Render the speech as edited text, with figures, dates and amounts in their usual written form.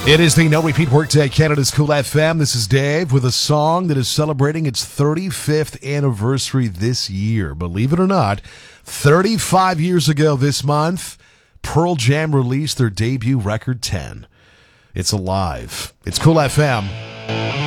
It is the No Repeat Workday Canada's Cool FM. This is Dave with a song that is celebrating its 35th anniversary this year. Believe it or not, 35 years ago this month, Pearl Jam released their debut record 10. It's alive. It's Cool FM.